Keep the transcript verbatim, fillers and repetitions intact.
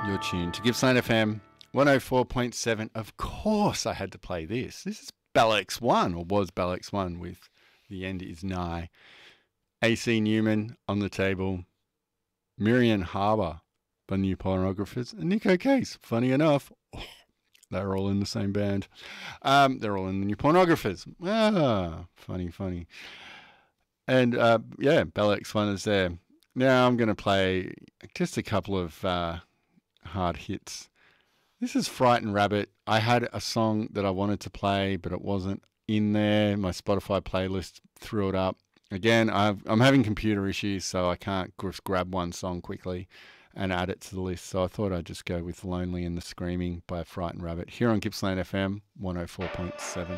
You're tuned to Gippsland F M one oh four point seven. Of course, I had to play this. This is Bell X one, or was Bell X one, with The End Is Nigh. A C Newman on the table. Miriam Harbour by New Pornographers. And Nico Case, funny enough, oh, they're all in the same band. Um, they're all in the New Pornographers. Ah, funny, funny. And uh, yeah, Bell X one is there. Now I'm going to play just a couple of uh, hard hits. This is Frightened Rabbit. I had a song that I wanted to play, but it wasn't in there. My Spotify playlist threw it up. Again, I've, I'm having computer issues, so I can't just grab one song quickly and add it to the list. So I thought I'd just go with Lonely and the Screaming by Frightened Rabbit here on Gippsland F M one oh four point seven.